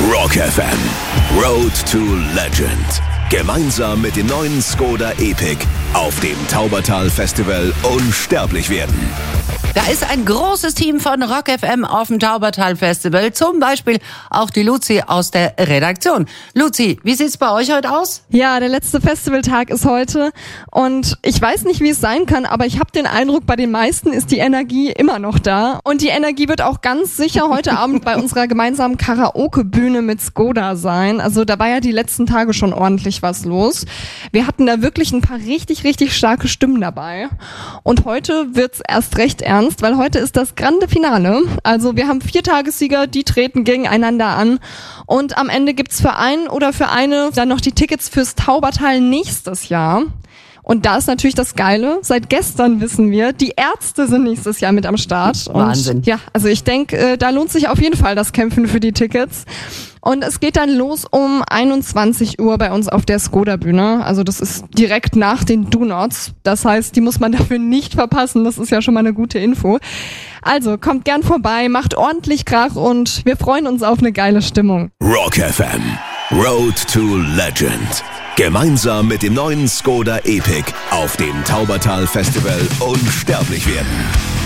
Rock FM, Road to Legend. Gemeinsam mit dem neuen Skoda Epic auf dem Taubertal Festival unsterblich werden. Da ist ein großes Team von Rock FM auf dem Taubertal Festival. Zum Beispiel auch die Luzi aus der Redaktion. Luzi, wie sieht's bei euch heute aus? Ja, der letzte Festivaltag ist heute und ich weiß nicht, wie es sein kann, aber ich habe den Eindruck, bei den meisten ist die Energie immer noch da. Und die Energie wird auch ganz sicher heute Abend bei unserer gemeinsamen Karaoke-Bühne mit Skoda sein. Also da war ja die letzten Tage schon ordentlich was los. Wir hatten da wirklich ein paar richtig, richtig starke Stimmen dabei. Und heute wird's erst recht ernst, weil heute ist das Grande Finale. Also wir haben 4 Tagessieger, die treten gegeneinander an. Und am Ende gibt's für einen oder für eine dann noch die Tickets fürs Taubertal nächstes Jahr. Und da ist natürlich das Geile, seit gestern wissen wir, die Ärzte sind nächstes Jahr mit am Start. Und Wahnsinn. ja, also ich denke, da lohnt sich auf jeden Fall das Kämpfen für die Tickets. Und es geht dann los um 21 Uhr bei uns auf der Skoda-Bühne. Also das ist direkt nach den Do-Nots. Das heißt, die muss man dafür nicht verpassen. Das ist ja schon mal eine gute Info. Also kommt gern vorbei, macht ordentlich Krach und wir freuen uns auf eine geile Stimmung. Rock FM, Road to Legend. Gemeinsam mit dem neuen Skoda Epic auf dem Taubertal Festival unsterblich werden.